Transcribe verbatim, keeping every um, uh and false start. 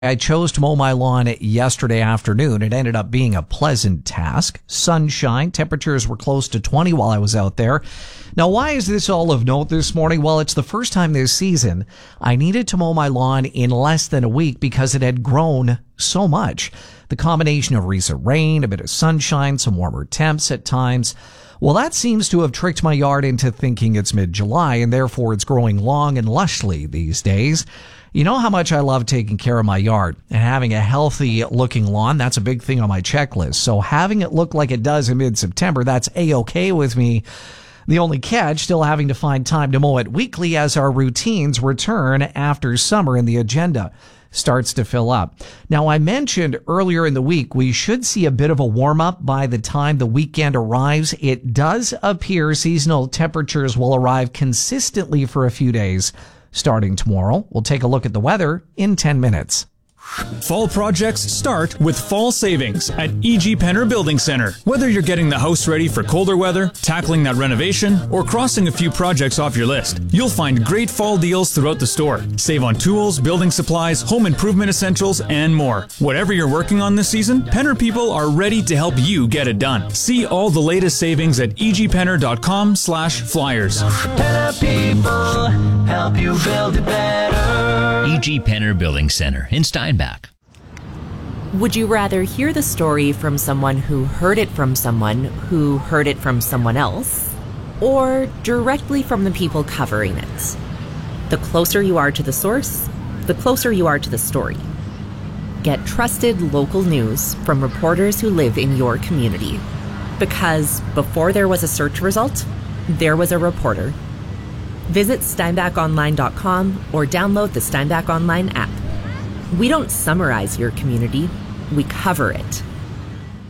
I chose to mow my lawn yesterday afternoon. It ended up being a pleasant task. Sunshine, temperatures were close to twenty while I was out there. Now, why is this all of note this morning? Well, it's the first time this season I needed to mow my lawn in less than a week because it had grown so much. The combination of recent rain, a bit of sunshine, some warmer temps at times. Well, that seems to have tricked my yard into thinking it's mid-July, and therefore it's growing long and lushly these days. You know how much I love taking care of my yard and having a healthy looking lawn. That's a big thing on my checklist. So having it look like it does in mid-September, that's A-okay with me. The only catch, still having to find time to mow it weekly as our routines return after summer and the agenda starts to fill up. Now, I mentioned earlier in the week we should see a bit of a warm-up by the time the weekend arrives. It does appear seasonal temperatures will arrive consistently for a few days starting tomorrow. We'll take a look at the weather in ten minutes. Fall projects start with fall savings at E G Penner Building Center. Whether you're getting the house ready for colder weather, tackling that renovation, or crossing a few projects off your list, you'll find great fall deals throughout the store. Save on tools, building supplies, home improvement essentials, and more. Whatever you're working on this season, Penner people are ready to help you get it done. See all the latest savings at egpenner.com slash flyers. Penner people help you build it better. E G Penner Building Center in Steinbach. Would you rather hear the story from someone who heard it from someone who heard it from someone else, or directly from the people covering it? The closer you are to the source, the closer you are to the story. Get trusted local news from reporters who live in your community. Because before there was a search result, there was a reporter. Visit steinbach online dot com or download the Steinbach Online app. We don't summarize your community, we cover it.